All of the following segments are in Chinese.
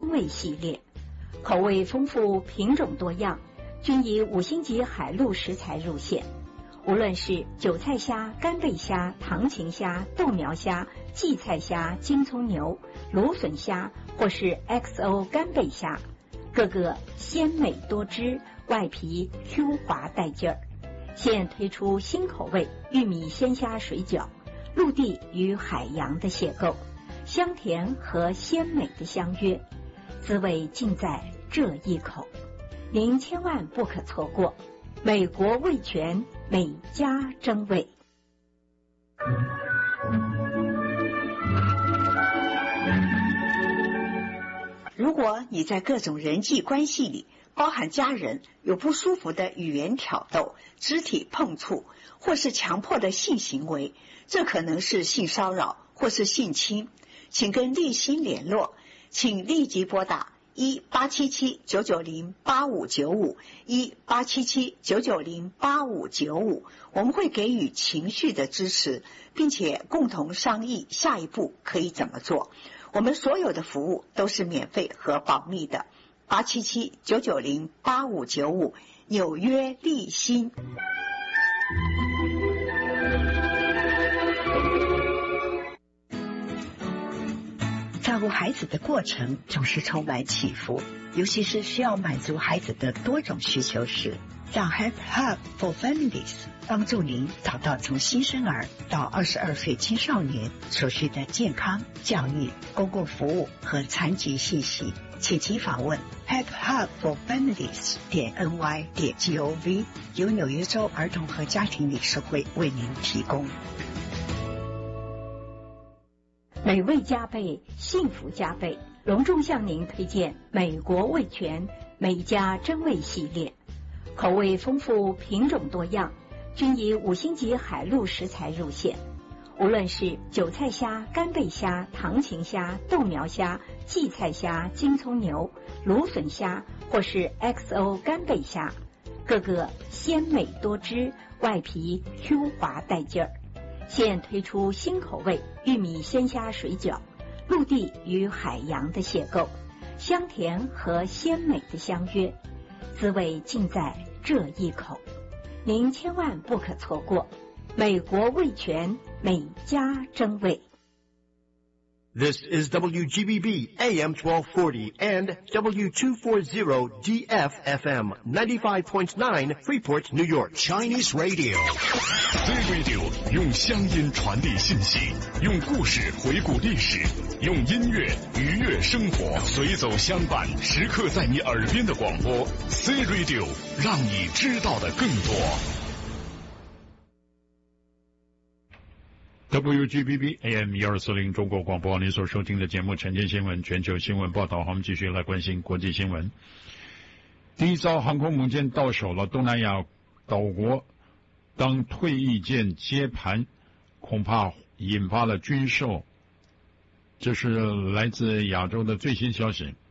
真味系列，口味丰富，品种多样，均以5星级海陆食材入线。无论是韭菜虾、干贝虾、唐芹虾、豆苗虾、荠菜虾、金葱牛、芦笋虾，或是 XO 干贝虾，个个鲜美多汁，外皮 Q 滑带劲儿。现推出新口味玉米鲜虾水饺，陆地与海洋的邂逅，香甜和鲜美的相约，滋味尽在这一口，您千万不可错过。美国味全，每家争味。 如果你在各种人际关系里，包含家人，有不舒服的语言挑逗、肢体碰触，或是强迫的性行为，这可能是性骚扰或是性侵，请跟立新联络，请立即拨打1-877-990-8595 1-877-990-8595，我们会给予情绪的支持，并且共同商议下一步可以怎么做。我们所有的服务都是免费和保密的。877-990-8595，纽约立新。照顾孩子的过程总是充满起伏，尤其是需要满足孩子的多种需求时，让 Help Hub for Families 帮助您找到从新生儿到22岁青少年所需的健康、教育、公共服务和残疾信息，请即访问 helphubforfamilies.ny.gov， 由纽约州儿童和家庭理事会为您提供。 美味加倍，幸福加倍，隆重向您推荐美国味全每家真味系列，口味丰富，品种多样，均以5星级海陆食材入线。无论是韭菜虾、干贝虾、唐芹虾、豆苗虾、荠菜虾、金葱牛、芦笋虾，或是 XO 干贝虾，个个鲜美多汁，外皮 Q 滑带劲儿。现推出新口味玉米鲜虾水饺，陆地与海洋的邂逅，香甜和鲜美的相约，滋味尽在这一口，您千万不可错过。美国味全，每家争味。 This is WGBB AM 1240 and W240 DFFM 95.9 Freeport, New York. Chinese Radio. C-Radio 用乡音传递信息，用故事回顾历史，用音乐愉悦生活，随走相伴，时刻在你耳边的广播 C-Radio， 让你知道的更多。 WGBB AM 1240中国广播，您所收听的节目晨间新闻全球新闻报道。我们继续来关心国际新闻。第一艘航空母舰到手了，东南亚岛国当退役舰接盘，恐怕引发了军售。这是来自亚洲的最新消息。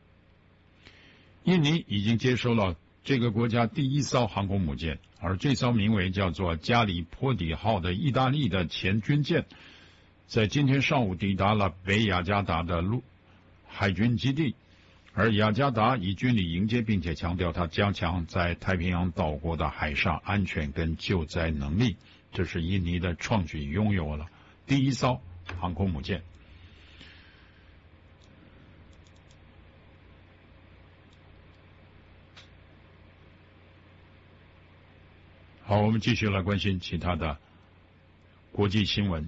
印尼已经接收了这个国家第一艘航空母舰，而这艘名为叫做加里波底号的意大利的前军舰，在今天上午抵达了北雅加达的海军基地，而雅加达以军礼迎接，并且强调它加强在太平洋岛国的海上安全跟救灾能力。这是印尼的创举，拥有了第一艘航空母舰。好，我们继续来关心其他的国际新闻。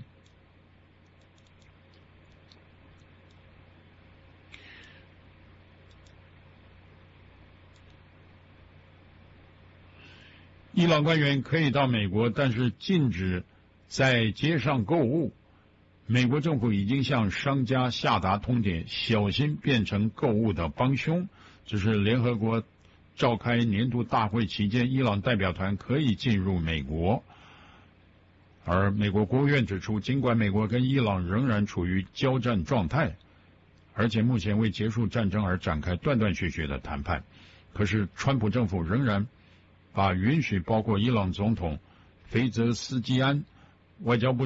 伊朗官员可以到美国，但是禁止在街上购物。美国政府已经向商家下达通牒，小心变成购物的帮凶。这是联合国召开年度大会期间，伊朗代表团可以进入美国。而美国国务院指出，尽管美国跟伊朗仍然处于交战状态，而且目前为结束战争而展开断断续续的谈判，可是川普政府仍然把允许包括伊朗总统菲泽斯基安、外交部长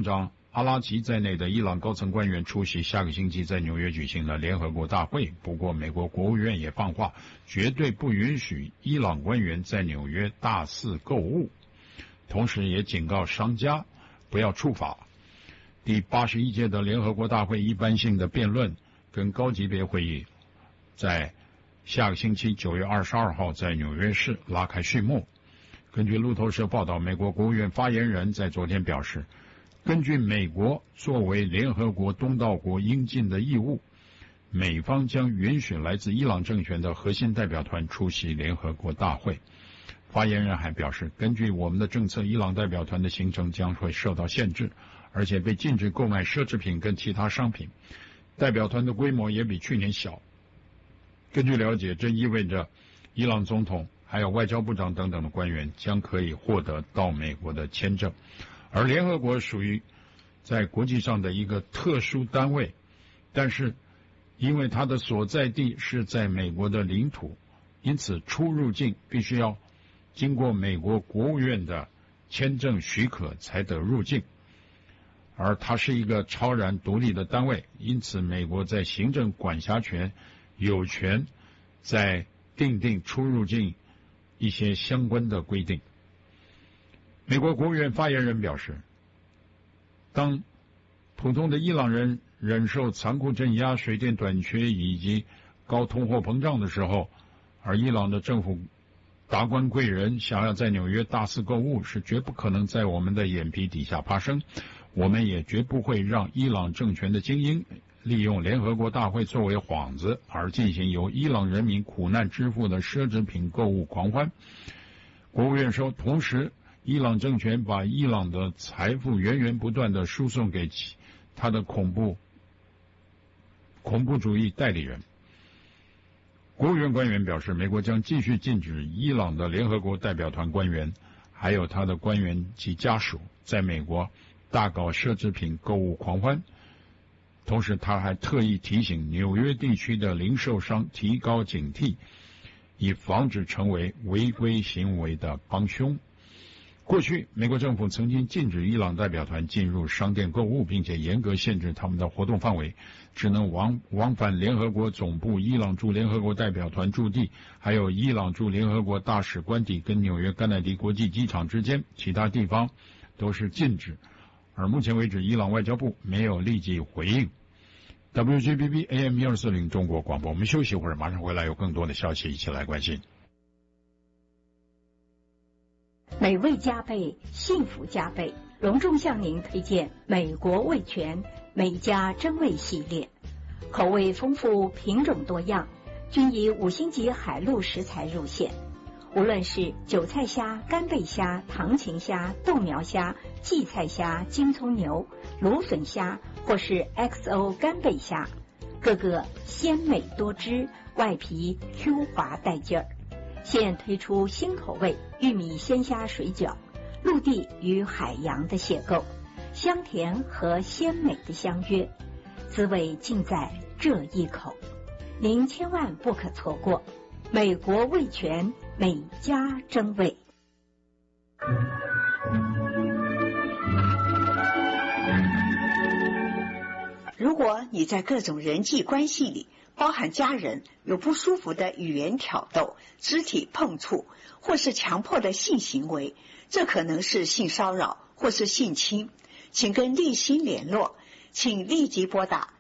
阿拉奇在内的伊朗高层官员出席下个星期在纽约举行的联合国大会。不过，美国国务院也放话，绝对不允许伊朗官员在纽约大肆购物，同时也警告商家不要触法。第81届的联合国大会一般性的辩论跟高级别会议在下个星期9月22号在纽约市拉开序幕。根据路透社报道，美国国务院发言人在昨天表示，根据美国作为联合国东道国应尽的义务，美方将允许来自伊朗政权的核心代表团出席联合国大会。发言人还表示，根据我们的政策，伊朗代表团的行程将会受到限制，而且被禁止购买奢侈品跟其他商品。代表团的规模也比去年小。根据了解，这意味着伊朗总统还有外交部长等等的官员将可以获得到美国的签证。而联合国属于在国际上的一个特殊单位，但是因为它的所在地是在美国的领土，因此出入境必须要经过美国国务院的签证许可才得入境。而它是一个超然独立的单位，因此美国在行政管辖权有权在订定出入境一些相关的规定。美国国务院发言人表示，当普通的伊朗人忍受残酷镇压、水电短缺以及高通货膨胀的时候，而伊朗的政府达官贵人想要在纽约大肆购物，是绝不可能在我们的眼皮底下发生。我们也绝不会让伊朗政权的精英利用联合国大会作为幌子，而进行由伊朗人民苦难支付的奢侈品购物狂欢。国务院说，同时伊朗政权把伊朗的财富源源不断地输送给他的恐怖主义代理人。国务院官员表示，美国将继续禁止伊朗的联合国代表团官员还有他的官员及家属在美国大搞奢侈品购物狂欢。同时他还特意提醒纽约地区的零售商提高警惕，以防止成为违规行为的帮凶。过去美国政府曾经禁止伊朗代表团进入商店购物，并且严格限制他们的活动范围，只能往返联合国总部、伊朗驻联合国代表团驻地，还有伊朗驻联合国大使官邸跟纽约甘乃迪国际机场之间，其他地方都是禁止。而目前为止，伊朗外交部没有立即回应。WGBB AM 1240中国广播，我们休息一会儿，马上回来有更多的消息一起来关心。 美味加倍，幸福加倍，隆重向您推荐美国味全美家珍味系列，口味丰富，品种多样，均以5星级海陆食材入馅。无论是韭菜虾、干贝虾、唐芹虾、豆苗虾、荠菜虾、金葱牛、芦笋虾，或是 XO 干贝虾，个个鲜美多汁，外皮 Q 滑带劲儿。现推出新口味玉米鲜虾水饺，陆地与海洋的邂逅，香甜和鲜美的相约，滋味尽在这一口，您千万不可错过。美国味全美家珍味。 如果你在各种人际关系里，包含家人，有不舒服的语言挑逗、肢体碰触或是强迫的性行为，这可能是性骚扰或是性侵，请跟立新联络，请立即拨打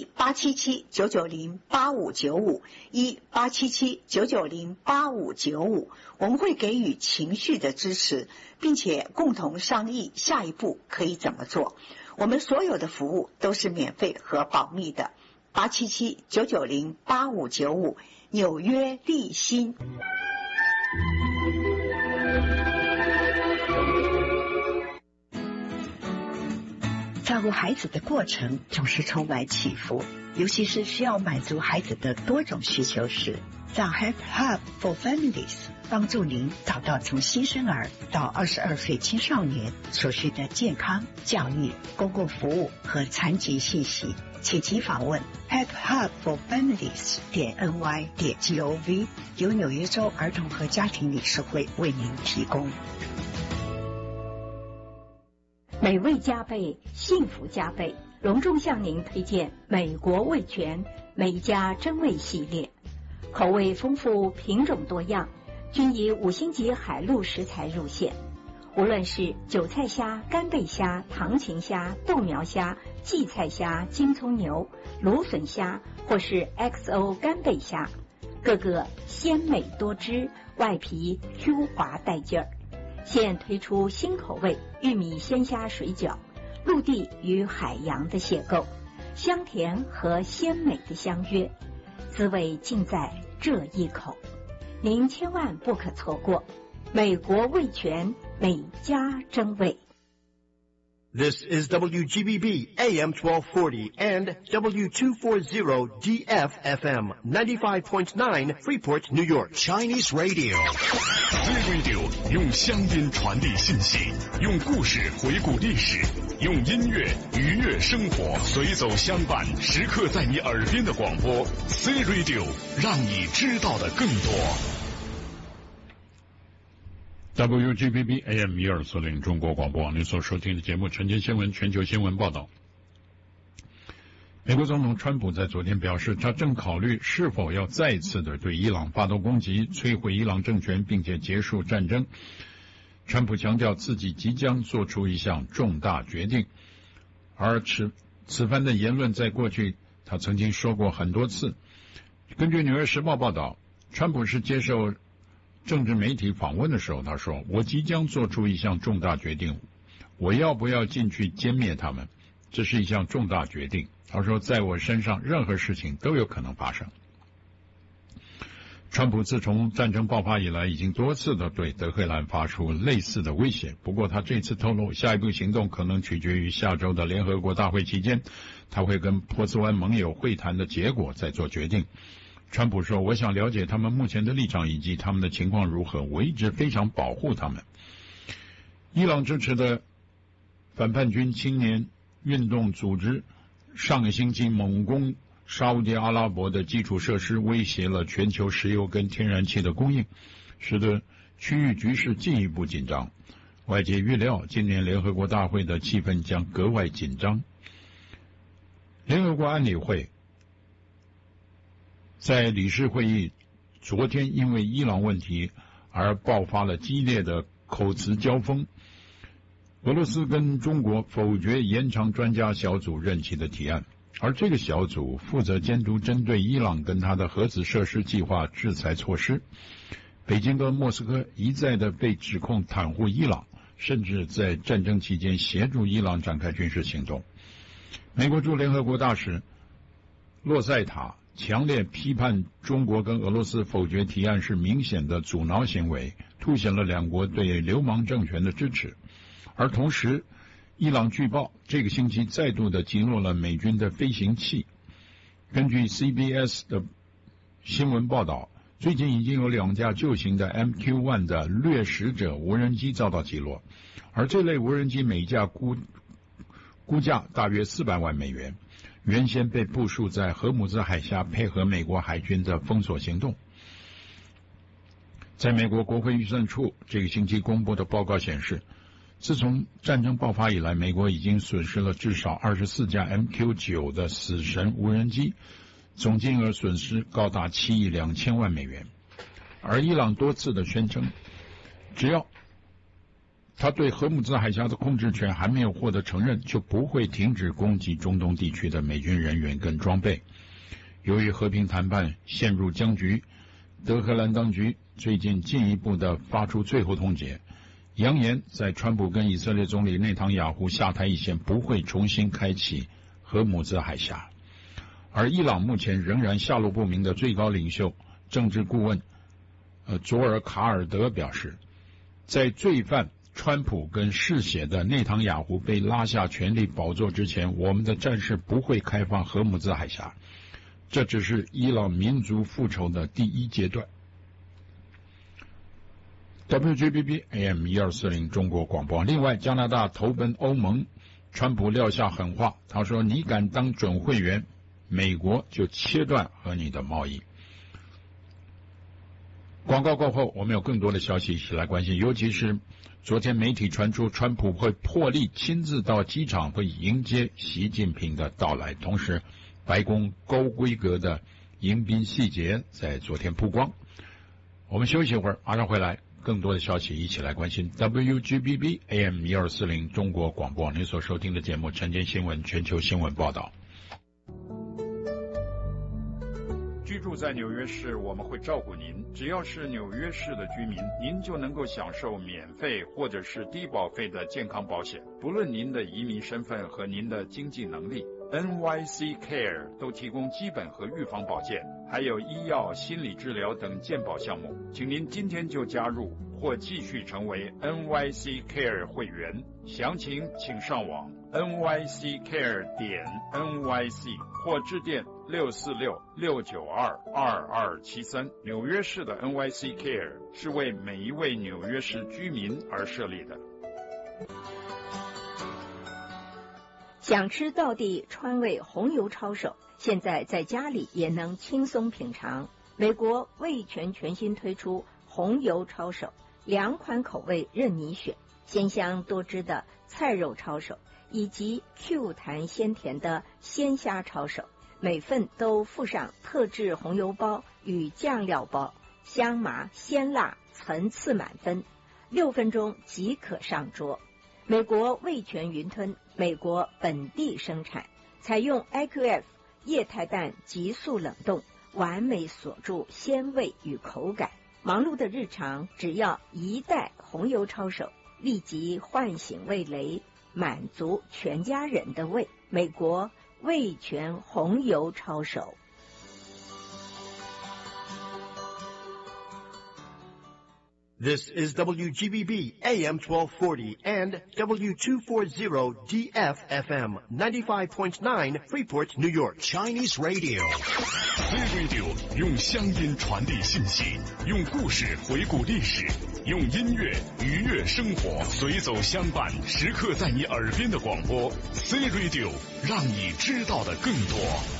1-877-990-8595 1-877-990-8595，我们会给予情绪的支持，并且共同商议下一步可以怎么做。我们所有的服务都是免费和保密的。877-990-8595，纽约立新。照顾孩子的过程总是充满起伏，尤其是需要满足孩子的多种需求时，让 Help Hub for Families 帮助您找到从新生儿到22岁青少年所需的健康、教育、公共服务和残疾信息。请即访问 helphubforfamilies.ny.gov， 由纽约州儿童和家庭理事会为您提供。 美味加倍，幸福加倍，隆重向您推荐美国味全美家真味系列，口味丰富，品种多样，均以5星级海陆食材入线。无论是韭菜虾、干贝虾、唐芹虾、豆苗虾、荠菜虾、金葱牛、芦笋虾，或是 XO 干贝虾，个个鲜美多汁，外皮 Q 滑带劲儿。现推出新口味玉米鲜虾水饺，陆地与海洋的邂逅，香甜和鲜美的相约，滋味尽在这一口，您千万不可错过。美国味全美家真味。 This is WGBB AM 1240 and W240 DFFM 95.9 Freeport, New York. Chinese Radio. Z Radio 用乡音传递信息，用故事回顾历史，用音乐愉悦生活，随走相伴，时刻在你耳边的广播。Z Radio 让你知道的更多。 WGBB AM 1240中国广播网，您所收听的节目晨间新闻全球新闻报道。美国总统川普在昨天表示，他正考虑是否要再次的对伊朗发动攻击，摧毁伊朗政权，并且结束战争。川普强调自己即将做出一项重大决定，而此番的言论在过去他曾经说过很多次。根据《纽约时报》报道，川普是接受政治媒体访问的时候，他说：“我即将做出一项重大决定，我要不要进去歼灭他们？这是一项重大决定。”他说：“在我身上，任何事情都有可能发生。”川普自从战争爆发以来，已经多次的对德黑兰发出类似的威胁。不过，他这次透露，下一步行动可能取决于下周的联合国大会期间，他会跟波斯湾盟友会谈的结果再做决定。川普说：“我想了解他们目前的立场以及他们的情况如何，我一直非常保护他们。”伊朗支持的反叛军青年运动组织上个星期猛攻沙烏地阿拉伯的基础设施，威胁了全球石油跟天然气的供应，使得区域局势进一步紧张。外界预料，今年联合国大会的气氛将格外紧张。联合国安理会在理事会议昨天因为伊朗问题而爆发了激烈的口词交锋。俄罗斯跟中国否决延长专家小组任期的提案，而这个小组负责监督针对伊朗跟他的核子设施计划制裁措施。北京跟莫斯科一再的被指控袒护伊朗，甚至在战争期间协助伊朗展开军事行动。美国驻联合国大使洛塞塔强烈批判中国跟俄罗斯否决提案是明显的阻挠行为，凸显了两国对流氓政权的支持。而同时，伊朗据报这个星期再度的击落了美军的飞行器。根据 CBS 的新闻报道，最近已经有2架旧型的 MQ-1 的掠食者无人机遭到击落，而这类无人机每架估价大约400万美元。原先被部署在荷姆兹海峡，配合美国海军的封锁行动。在美国国会预算处这个星期公布的报告显示，自从战争爆发以来，美国已经损失了至少24架 MQ-9 的死神无人机，总金额损失高达7亿2000万美元。而伊朗多次的宣称，只要他对荷姆兹海峡的控制权还没有获得承认，就不会停止攻击中东地区的美军人员跟装备。由于和平谈判陷入僵局，德黑兰当局最近进一步的发出最后通牒，扬言在川普跟以色列总理内塔尼亚胡下台以前，不会重新开启荷姆兹海峡。而伊朗目前仍然下落不明的最高领袖政治顾问佐尔卡尔德表示，在罪犯川普跟嗜血的内塔尼亚胡被拉下权力宝座之前，我们的战士不会开放荷姆兹海峡，这只是伊朗民族复仇的第一阶段。WGBB AM 1240中国广播。另外，加拿大投奔欧盟，川普撂下狠话，他说：“你敢当准会员，美国就切断和你的贸易。” 广告过后，我们有更多的消息一起来关心，尤其是昨天媒体传出川普会破例亲自到机场会迎接习近平的到来，同时白宫高规格的迎宾细节在昨天曝光。我们休息一会儿，马上回来，更多的消息一起来关心 WGBB AM 1240中国广播，您所收听的节目晨间新闻全球新闻报道。居住在纽约市，我们会照顾您。只要是纽约市的居民，您就能够享受免费或者是低保费的健康保险，不论您的移民身份和您的经济能力。NYC Care 都提供基本和预防保健，还有医药、心理治疗等健保项目。请您今天就加入或继续成为 NYC Care 会员，详情请上网 nyccare.nyc 或致电646-692-2273。纽约市的 NYC Care 是为每一位纽约市居民而设立的。 想吃道地川味红油抄手，现在在家里也能轻松品尝。美国味全全新推出红油抄手，2款口味任你选，鲜香多汁的菜肉抄手，以及 Q 弹鲜甜的鲜虾抄手，每份都附上特制红油包与酱料包，香麻鲜辣，层次满分，6分钟即可上桌。美国味全云吞，美国本地生产，采用 IQF 液态氮急速冷冻，完美锁住鲜味与口感。忙碌的日常，只要1袋红油抄手，立即唤醒味蕾，满足全家人的胃。美国味全红油抄手。 This is WGBB AM 1240 and W240 DFFM 95.9 Freeport, New York. Chinese Radio. C Radio 用乡音传递信息，用故事回顾历史，用音乐愉悦生活，随走相伴，时刻在你耳边的广播。C Radio 让你知道的更多。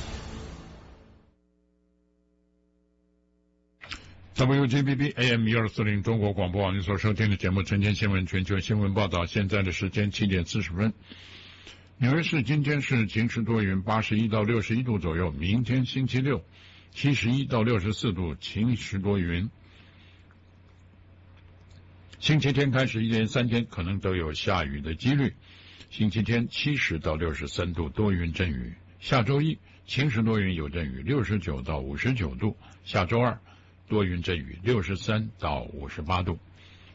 WGBB AM 1240中国广播网，您所收听的节目晨间新闻全球新闻报道，现在的时间7点40分。纽约市今天是晴时多云，81到61度左右，明天星期六71到64度，晴时多云。星期天开始一连3天可能都有下雨的几率，星期天70到63度，多云阵雨。下周一晴时多云有阵雨，69到59度。下周二多云阵雨，63到58度。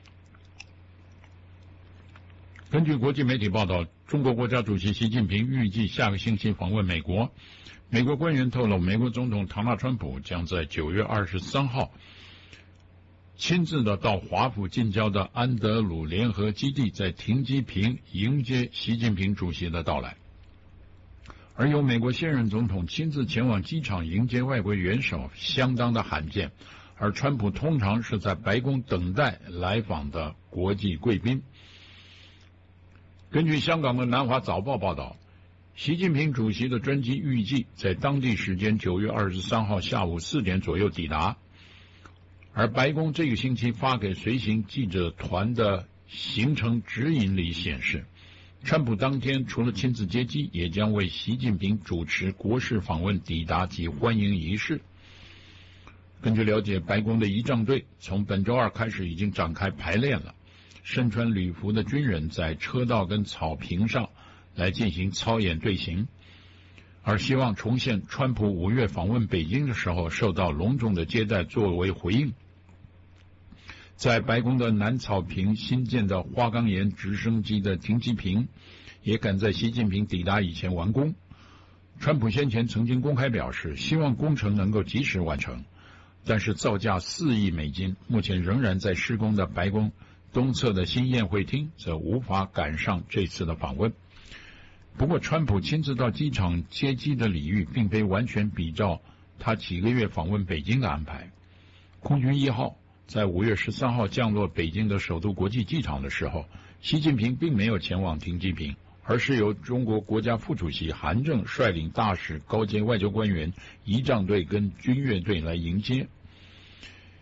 根据国际媒体报道，中国国家主席习近平预计下个星期访问美国。美国官员透露，美国总统唐纳川普将在9月23号亲自的到华府近郊的安德鲁联合基地，在停机坪迎接习近平主席的到来。而由美国现任总统亲自前往机场迎接外国元首，相当的罕见。而川普通常是在白宫等待来访的国际贵宾。根据香港的南华早报报道，习近平主席的专机预计在当地时间9月23号下午4点左右抵达。而白宫这个星期发给随行记者团的行程指引里显示，川普当天除了亲自接机，也将为习近平主持国事访问抵达及欢迎仪式。根据了解，白宫的仪仗队从本周二开始已经展开排练了，身穿礼服的军人在车道跟草坪上来进行操演队形，而希望重现川普5月访问北京的时候受到隆重的接待作为回应。在白宫的南草坪新建的花岗岩直升机的停机坪也赶在习近平抵达以前完工。川普先前曾经公开表示，希望工程能够及时完成，但是造价4亿美金，目前仍然在施工的白宫东侧的新宴会厅则无法赶上这次的访问。不过川普亲自到机场接机的礼遇并非完全比照他几个月访问北京的安排。空军1号在5月13号降落北京的首都国际机场的时候，习近平并没有前往停机坪，而是由中国国家副主席韩正率领大使、高阶外交官员、仪仗队跟军乐队来迎接。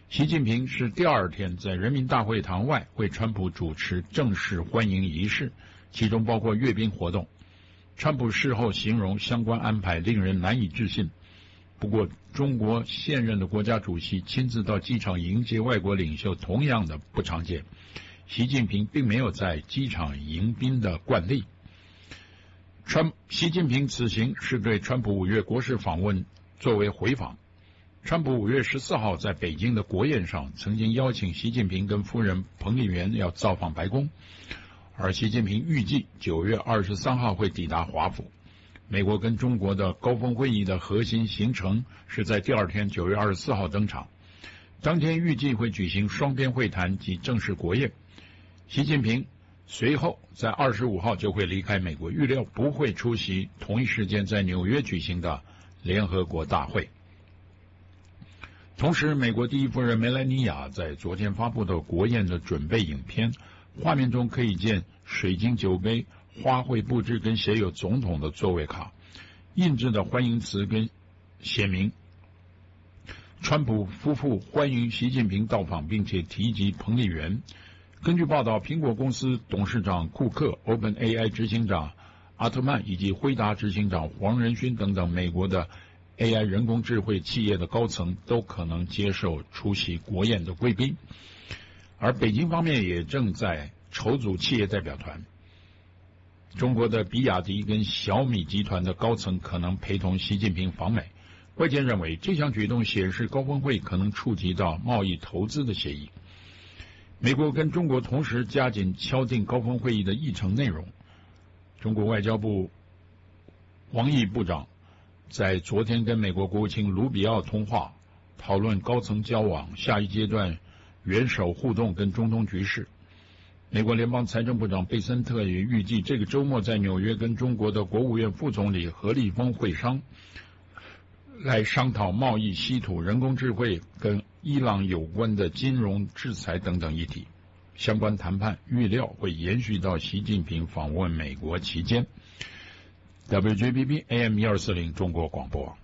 习近平是第二天在人民大会堂外为川普主持正式欢迎仪式，其中包括阅兵活动。川普事后形容相关安排令人难以置信。不过，中国现任的国家主席亲自到机场迎接外国领袖，同样的不常见。习近平并没有在机场迎宾的惯例。习近平此行是对川普5月国事访问作为回访。川普5月14号在北京的国宴上曾经邀请习近平跟夫人彭丽媛要造访白宫，而习近平预计9月23号会抵达华府。美国跟中国的高峰会议的核心行程是在第二天9月24号登场，当天预计会举行双边会谈及正式国宴。习近平随后在25号就会离开美国，预料不会出席同一时间在纽约举行的联合国大会。同时，美国第一夫人梅兰妮亚在昨天发布的国宴的准备影片，画面中可以见水晶酒杯、花卉布置跟写有总统的座位卡，印制的欢迎词跟写明川普夫妇欢迎习近平到访，并且提及彭丽媛。根据报道，苹果公司董事长库克、OpenAI 执行长阿特曼以及辉达执行长黄仁勋等等美国的 AI 人工智慧企业的高层都可能接受出席国宴的贵宾。而北京方面也正在筹组企业代表团，中国的比亚迪跟小米集团的高层可能陪同习近平访美。外界认为这项举动显示高峰会可能触及到贸易投资的协议。美国跟中国同时加紧敲定高峰会议的议程内容。中国外交部王毅部长在昨天跟美国国务卿卢比奥通话，讨论高层交往、下一阶段元首互动跟中东局势。美国联邦财政部长贝森特也预计这个周末在纽约跟中国的国务院副总理何立峰会商，来商讨贸易、稀土、人工智慧跟伊朗有关的金融制裁等等议题。相关谈判预料会延续到习近平访问美国期间。WJBB AM1240 中国广播。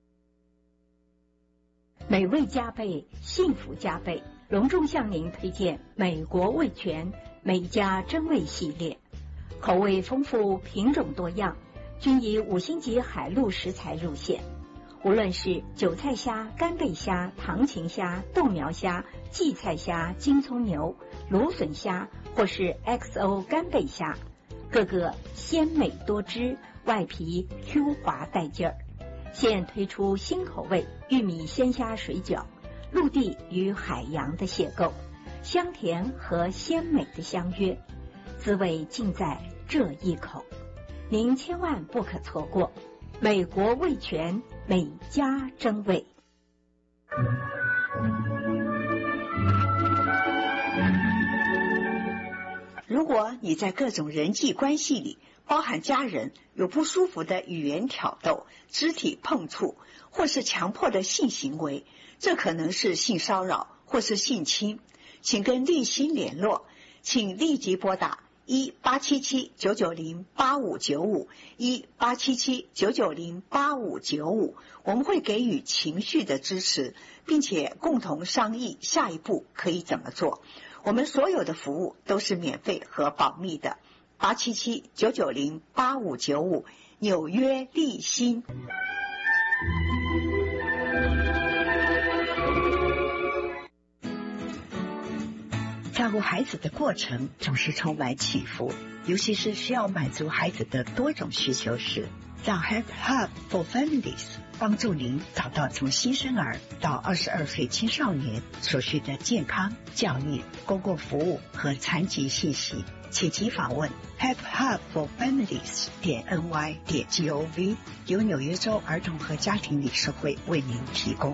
美味加倍，幸福加倍，隆重向您推荐美国味全美家珍味系列，口味丰富，品种多样，均以5星级海陆食材入线。无论是韭菜虾、干贝虾、唐芹虾、豆苗虾、荠菜虾、金葱牛、芦笋虾，或是 XO 干贝虾，个个鲜美多汁，外皮 Q 滑带劲儿。现推出新口味玉米鲜虾水饺，陆地与海洋的邂逅，香甜和鲜美的相约，滋味尽在这一口，您千万不可错过。美国味全美家珍味。 如果你在各种人际关系里，包含家人，有不舒服的语言挑逗、肢体碰触或是强迫的性行为，这可能是性骚扰或是性侵，请跟立新联络，请立即拨打1-877-990-8595 1-877-990-8595，我们会给予情绪的支持，并且共同商议下一步可以怎么做。我们所有的服务都是免费和保密的。877-990-8595，纽约立新。照顾孩子的过程总是充满起伏，尤其是需要满足孩子的多种需求时，让 Help Hub for Families 帮助您找到从新生儿到22岁青少年所需的健康、教育、公共服务和残疾信息，请即访问 helphubforfamilies.ny.gov， 由纽约州儿童和家庭理事会为您提供。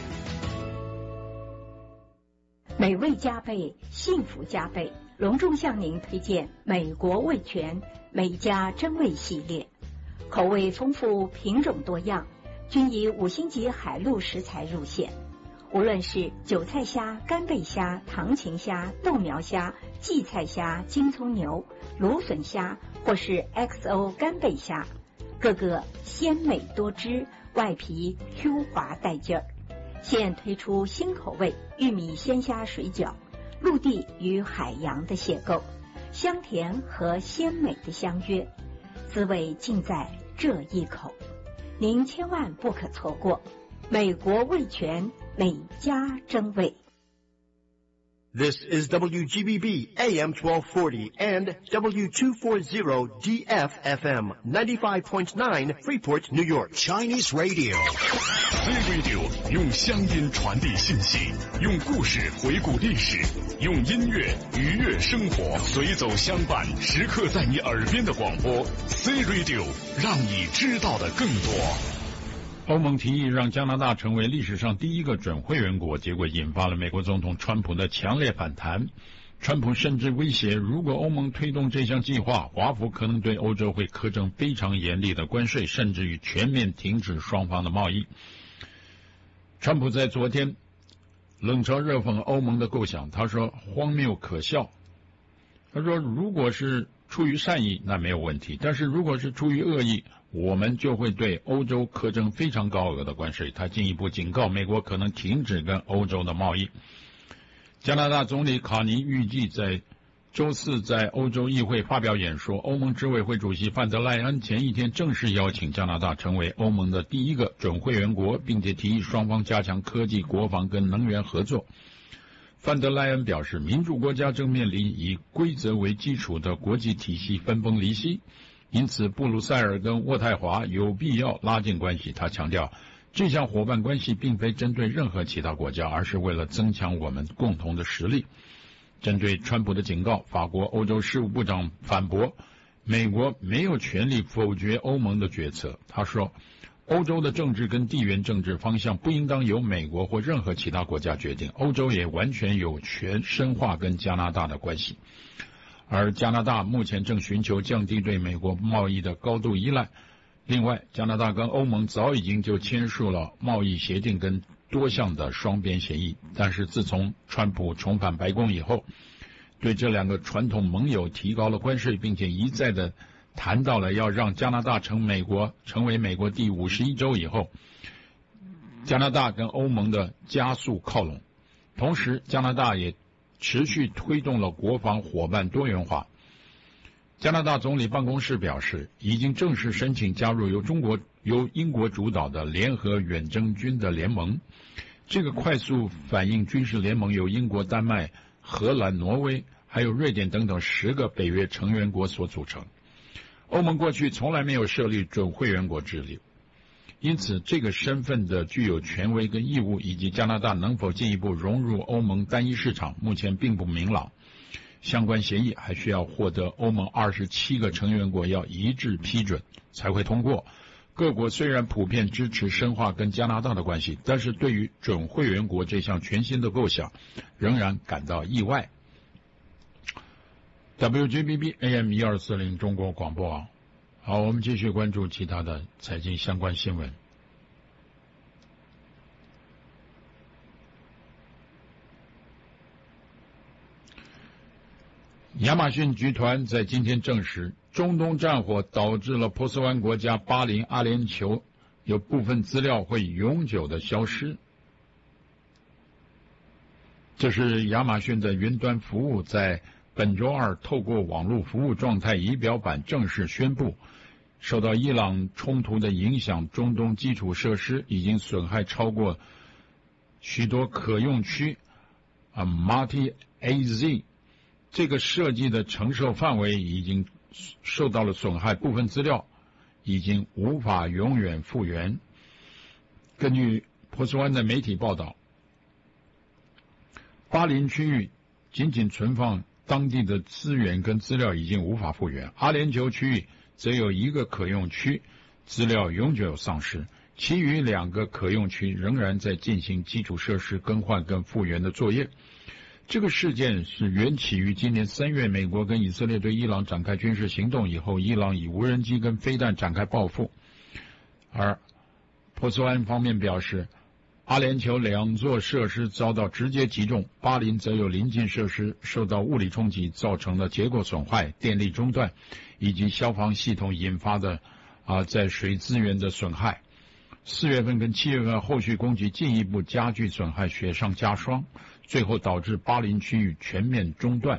美味加倍，幸福加倍，隆重向您推荐美国味全美家珍味系列，口味丰富，品种多样，均以5星级海陆食材入线。无论是韭菜虾、干贝虾、唐芹虾、豆苗虾、荠菜虾、金葱牛、芦笋虾，或是 XO 干贝虾，个个鲜美多汁，外皮 Q 滑带劲儿。 现推出新口味玉米鲜虾水饺，陆地与海洋的邂逅，香甜和鲜美的相约，滋味尽在这一口，您千万不可错过。美国味全，每家真味。 This is WGBB AM 1240 and W240 DFFM 95.9 Freeport, New York. Chinese Radio. C Radio 用乡音传递信息，用故事回顾历史，用音乐愉悦生活，随走相伴，时刻在你耳边的广播。C Radio 让你知道的更多。 欧盟提议让加拿大成为历史上第一个准会员国，结果引发了美国总统川普的强烈反弹。川普甚至威胁，如果欧盟推动这项计划，华府可能对欧洲会苛征非常严厉的关税，甚至于全面停止双方的贸易。川普在昨天冷嘲热讽欧盟的构想，他说荒谬可笑。他说如果是出于善意那没有问题，但是如果是出于恶意，我们就会对欧洲苛征非常高额的关税。他进一步警告美国可能停止跟欧洲的贸易。加拿大总理卡尼预计在周四在欧洲议会发表演说，欧盟执委会主席范德赖恩前一天正式邀请加拿大成为欧盟的第一个准会员国，并且提议双方加强科技、国防跟能源合作。范德赖恩表示，民主国家正面临以规则为基础的国际体系分崩离析，因此布鲁塞尔跟渥太华有必要拉近关系。他强调，这项伙伴关系并非针对任何其他国家，而是为了增强我们共同的实力。针对川普的警告，法国欧洲事务部长反驳，美国没有权利否决欧盟的决策。他说，欧洲的政治跟地缘政治方向不应当由美国或任何其他国家决定，欧洲也完全有权深化跟加拿大的关系。而加拿大目前正寻求降低对美国贸易的高度依赖。另外，加拿大跟欧盟早已经就签署了贸易协定跟多项的双边协议，但是自从川普重返白宫以后，对这两个传统盟友提高了关税，并且一再的谈到了要让加拿大成为美国第51州以后，加拿大跟欧盟的加速靠拢。同时，加拿大也持续推动了国防伙伴多元化。加拿大总理办公室表示，已经正式申请加入由英国主导的联合远征军的联盟。这个快速反应军事联盟由英国、丹麦、荷兰、挪威还有瑞典等等10个北约成员国所组成。欧盟过去从来没有设立准会员国制度，因此这个身份的具有权威跟义务，以及加拿大能否进一步融入欧盟单一市场，目前并不明朗。相关协议还需要获得欧盟27个成员国要一致批准才会通过。各国虽然普遍支持深化跟加拿大的关系，但是对于准会员国这项全新的构想仍然感到意外。WGBB AM 1240中国广播网。好，我们继续关注其他的财经相关新闻。亚马逊集团在今天证实，中东战火导致了波斯湾国家巴林阿联酋有部分资料会永久的消失。这是亚马逊的云端服务在本周二透过网络服务状态仪表板正式宣布，受到伊朗冲突的影响，中东基础设施已经损害超过许多可用区Multi AZ 这个设计的承受范围已经受到了损害，部分资料已经无法永远复原。根据波斯湾的媒体报道，巴林区域仅仅存放当地的资源跟资料已经无法复原，阿联酋区域则有一个可用区资料永久丧失，其余2个可用区仍然在进行基础设施更换跟复原的作业。这个事件是缘起于今年3月，美国跟以色列对伊朗展开军事行动以后，伊朗以无人机跟飞弹展开报复。而波斯湾方面表示，阿联酋2座设施遭到直接击中，巴林则有邻近设施受到物理冲击，造成了结构损坏、电力中断以及消防系统引发的在水资源的损害。 4月份跟7月份后续攻击进一步加剧损害，雪上加霜，最后导致巴林区域全面中断。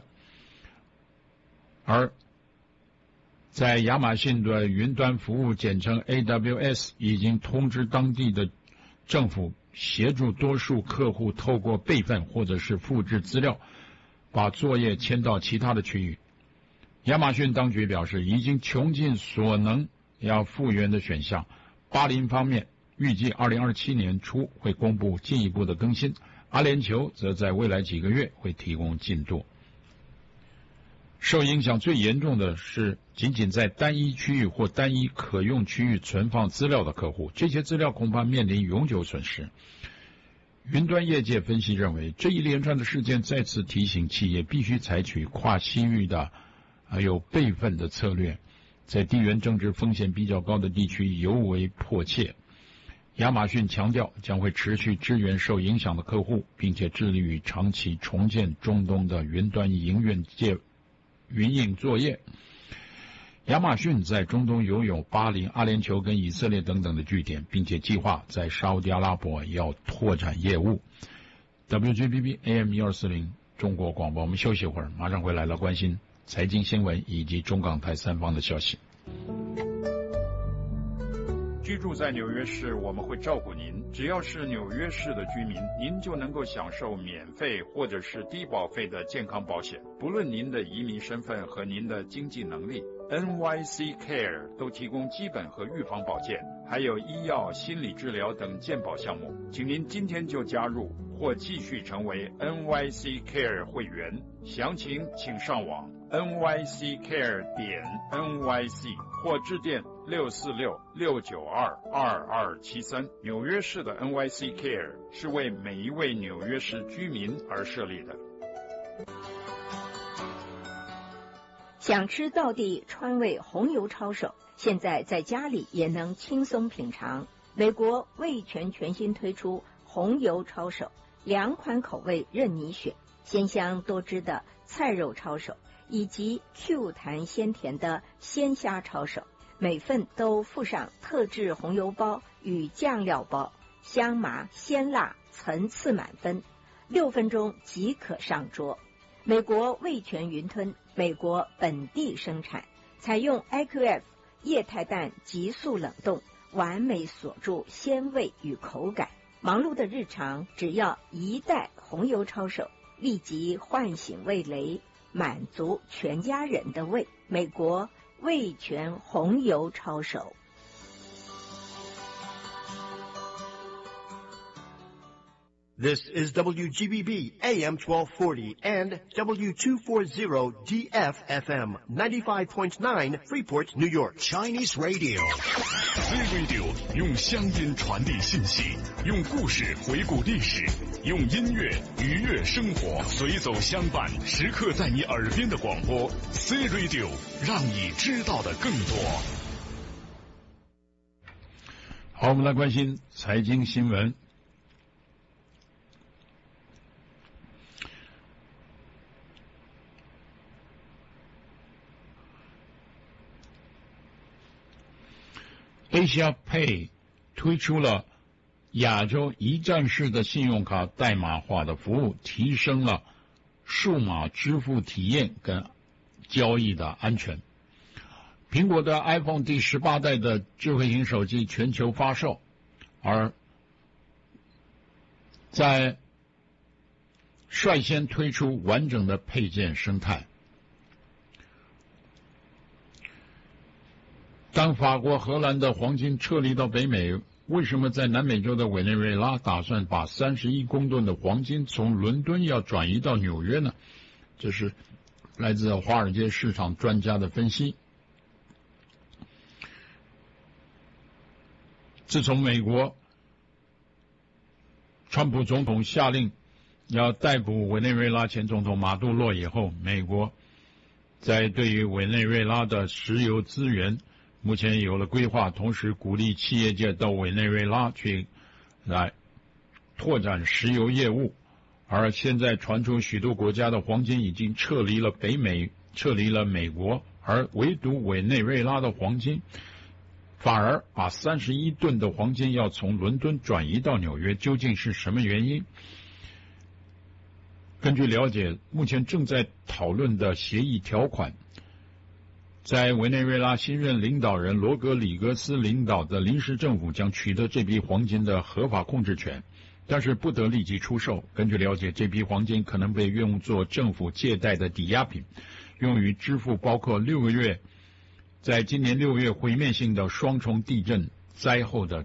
而在亚马逊的云端服务简称 AWS 已经通知当地的政府，协助多数客户透过备份或者是复制资料，把作业迁到其他的区域。亚马逊当局表示，已经穷尽所能要复原的选项。巴林方面预计2027年初会公布进一步的更新，阿联酋则在未来几个月会提供进度。受影响最严重的是仅仅在单一区域或单一可用区域存放资料的客户，这些资料恐怕面临永久损失。云端业界分析认为，这一连串的事件再次提醒企业必须采取跨区域的还有备份的策略，在地缘政治风险比较高的地区尤为迫切。亚马逊强调将会持续支援受影响的客户，并且致力于长期重建中东的云端营运作业。亚马逊在中东拥有巴林、阿联酋跟以色列等等的据点，并且计划在沙烏地阿拉伯要拓展业务。WGBB AM 1240中国广播，我们休息会儿，马上回来了，关心财经新闻以及中港台三方的消息。居住在纽约市，我们会照顾您。只要是纽约市的居民，您就能够享受免费或者是低保费的健康保险。不论您的移民身份和您的经济能力， NYC Care 都提供基本和预防保健，还有医药、心理治疗等健保项目。请您今天就加入或继续成为 NYC Care 会员。详情请上网 nyccare.nyc 或致电646-692-2273。纽约市的 NYC Care 是为每一位纽约市居民而设立的。 想吃道地川味红油抄手，现在在家里也能轻松品尝。美国味全全新推出红油抄手，2款口味任你选，鲜香多汁的菜肉抄手，以及 Q 弹鲜甜的鲜虾抄手，每份都附上特制红油包与酱料包，香麻鲜辣层次满分，6分钟即可上桌。美国味全云吞，美国本地生产，采用 IQF 液态氮急速冷冻，完美锁住鲜味与口感。忙碌的日常，只要1袋红油抄手，立即唤醒味蕾，满足全家人的胃。美国味全红油抄手。 This is WGBB AM 1240 and W240 DFFM 95.9 Freeport, New York. Chinese Radio C Radio 用乡音传递信息，用故事回顾历史，用音乐愉悦生活，随走相伴，时刻在你耳边的广播 C Radio， 让你知道的更多。 好，我们来关心财经新闻。Asia Pay 推出了亚洲一站式的信用卡代码化的服务，提升了数码支付体验跟交易的安全。苹果的 iPhone 第18代的智慧型手机全球发售，而在率先推出完整的配件生态。当法国、荷兰的黄金撤离到北美，为什么在南美洲的委内瑞拉打算把31公吨的黄金从伦敦要转移到纽约呢？这是来自华尔街市场专家的分析。自从美国川普总统下令要逮捕委内瑞拉前总统马杜洛以后，美国在对于委内瑞拉的石油资源目前有了规划，同时鼓励企业界到委内瑞拉去来拓展石油业务。而现在传出许多国家的黄金已经撤离了北美，撤离了美国，而唯独委内瑞拉的黄金反而把31吨的黄金要从伦敦转移到纽约，究竟是什么原因？根据了解，目前正在讨论的协议条款，在委内瑞拉新任领导人罗格里格斯领导的临时政府将取得这笔黄金的合法控制权，但是不得立即出售。根据了解，这批黄金可能被用作政府借贷的抵押品，用于支付包括在今年6月毁灭性的双重地震灾后的